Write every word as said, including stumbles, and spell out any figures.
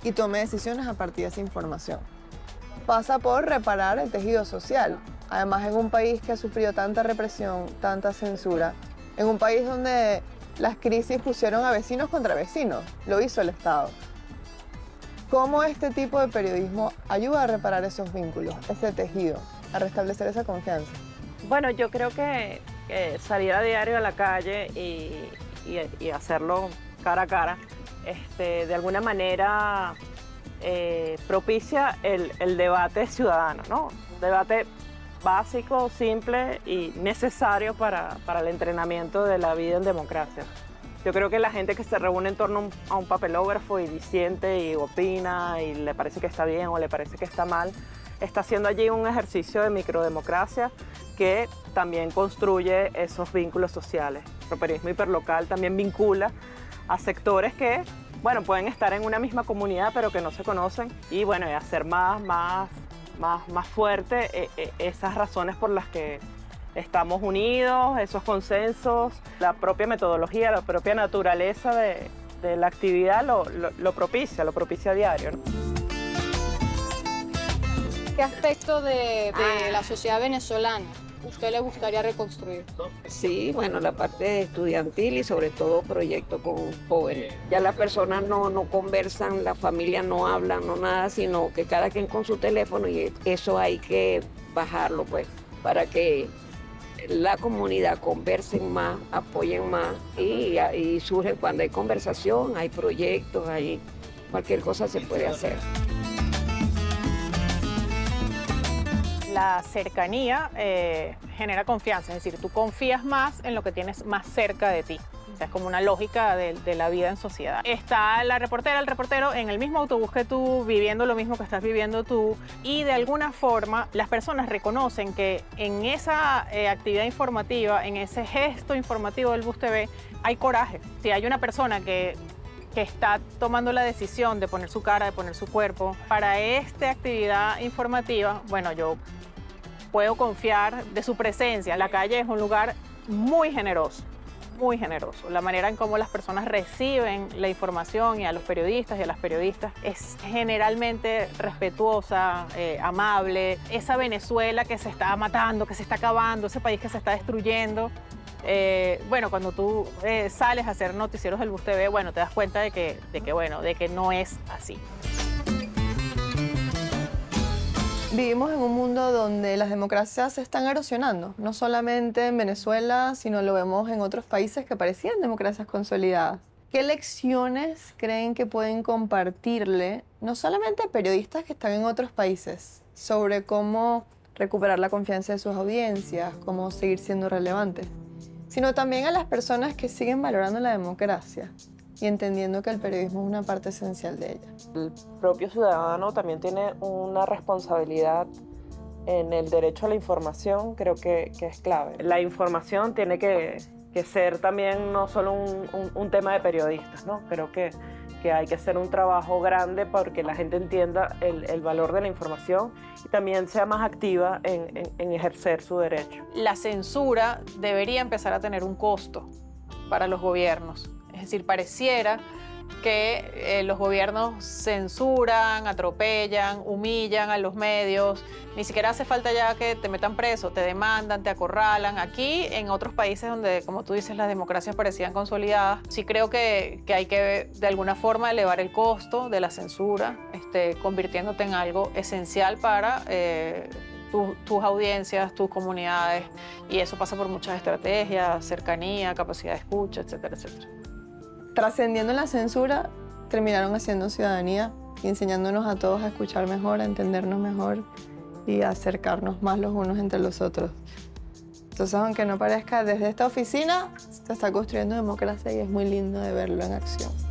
y tome decisiones a partir de esa información. Pasa por reparar el tejido social. Además, en un país que ha sufrido tanta represión, tanta censura, en un país donde las crisis pusieron a vecinos contra vecinos, lo hizo el Estado. ¿Cómo este tipo de periodismo ayuda a reparar esos vínculos, ese tejido, a restablecer esa confianza? Bueno, yo creo que, que salir a diario a la calle y, y, y hacerlo cara a cara, este, de alguna manera eh, propicia el, el debate ciudadano, ¿no? Un debate básico, simple y necesario para, para el entrenamiento de la vida en democracia. Yo creo que la gente que se reúne en torno a un papelógrafo y disiente y opina y le parece que está bien o le parece que está mal, está haciendo allí un ejercicio de microdemocracia que también construye esos vínculos sociales. El periodismo hiperlocal también vincula a sectores que, bueno, pueden estar en una misma comunidad pero que no se conocen y, bueno, y hacer más, más, más, más fuerte eh, eh, esas razones por las que estamos unidos, esos consensos, la propia metodología, la propia naturaleza de, de la actividad lo, lo, lo propicia, lo propicia a diario, ¿no? ¿Qué aspecto de, de la sociedad venezolana usted le gustaría reconstruir? Sí, bueno, la parte estudiantil y sobre todo proyectos con jóvenes. Ya las personas no, no conversan, las familias no hablan, no nada, sino que cada quien con su teléfono y eso hay que bajarlo, pues, para que la comunidad conversen más, apoyen más y, y surgen cuando hay conversación, hay proyectos, hay cualquier cosa se puede hacer. La cercanía eh, genera confianza, es decir, tú confías más en lo que tienes más cerca de ti. O sea, es como una lógica de, de la vida en sociedad. Está la reportera, el reportero en el mismo autobús que tú, viviendo lo mismo que estás viviendo tú, y de alguna forma las personas reconocen que en esa eh, actividad informativa, en ese gesto informativo del Bus T V, hay coraje. Si hay una persona que que está tomando la decisión de poner su cara, de poner su cuerpo para esta actividad informativa, bueno, yo puedo confiar de su presencia. La calle es un lugar muy generoso, muy generoso. La manera en cómo las personas reciben la información y a los periodistas y a las periodistas es generalmente respetuosa, eh, amable. Esa Venezuela que se está matando, que se está acabando, ese país que se está destruyendo. Eh, bueno, cuando tú eh, sales a hacer noticieros del Bus T V, bueno, te das cuenta de que, de que, bueno, de que no es así. Vivimos en un mundo donde las democracias se están erosionando, no solamente en Venezuela, sino lo vemos en otros países que parecían democracias consolidadas. ¿Qué lecciones creen que pueden compartirle, no solamente a periodistas que están en otros países, sobre cómo recuperar la confianza de sus audiencias, cómo seguir siendo relevantes, sino también a las personas que siguen valorando la democracia y entendiendo que el periodismo es una parte esencial de ella? El propio ciudadano también tiene una responsabilidad en el derecho a la información, creo que, que es clave. La información tiene que, que ser también no solo un, un, un tema de periodistas, ¿no? Creo que, que hay que hacer un trabajo grande porque la gente entienda el, el valor de la información y también sea más activa en, en, en ejercer su derecho. La censura debería empezar a tener un costo para los gobiernos. Es decir, pareciera que eh, los gobiernos censuran, atropellan, humillan a los medios. Ni siquiera hace falta ya que te metan preso, te demandan, te acorralan. Aquí, en otros países donde, como tú dices, las democracias parecían consolidadas, sí creo que, que hay que, de alguna forma, elevar el costo de la censura, este, convirtiéndote en algo esencial para eh, tu, tus audiencias, tus comunidades. Y eso pasa por muchas estrategias, cercanía, capacidad de escucha, etcétera, etcétera. Trascendiendo la censura, terminaron haciendo ciudadanía y enseñándonos a todos a escuchar mejor, a entendernos mejor y a acercarnos más los unos entre los otros. Entonces, aunque no parezca, desde esta oficina se está construyendo democracia y es muy lindo de verlo en acción.